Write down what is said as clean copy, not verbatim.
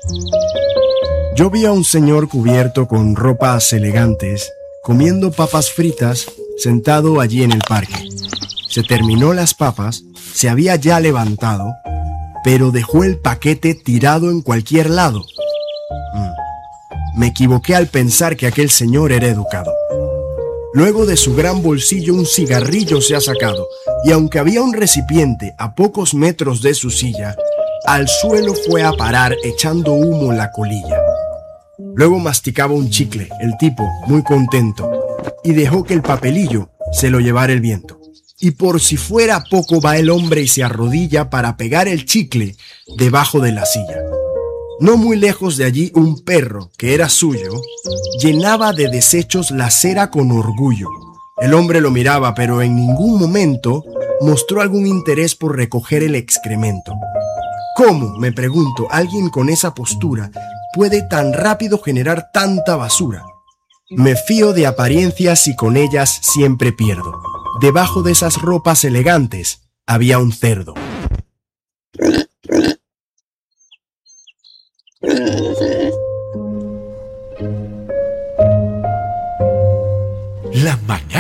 Yo vi a un señor cubierto con ropas elegantes, comiendo papas fritas, sentado allí en el parque. Se terminó las papas, se había ya levantado, pero dejó el paquete tirado en cualquier lado. Me equivoqué al pensar que aquel señor era educado. Luego de su gran bolsillo un cigarrillo se ha sacado, y aunque había un recipiente a pocos metros de su silla, al suelo fue a parar echando humo la colilla. Luego masticaba un chicle, el tipo, muy contento, y dejó que el papelillo se lo llevara el viento. Y por si fuera poco va el hombre y se arrodilla para pegar el chicle debajo de la silla. No muy lejos de allí un perro, que era suyo, llenaba de desechos la acera con orgullo. El hombre lo miraba, pero en ningún momento mostró algún interés por recoger el excremento. ¿Cómo, me pregunto, alguien con esa postura puede tan rápido generar tanta basura? Me fío de apariencias y con ellas siempre pierdo. Debajo de esas ropas elegantes había un cerdo.